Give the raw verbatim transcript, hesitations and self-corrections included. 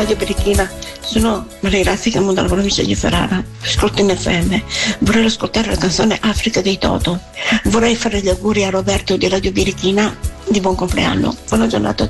Radio Birichina, sono Maria Grazia Camuno dalla provincia di Ferrara, ascolto in F M. Vorrei ascoltare la canzone Africa dei Toto. Vorrei fare gli auguri a Roberto di Radio Birichina di buon compleanno. Buona giornata a tutti.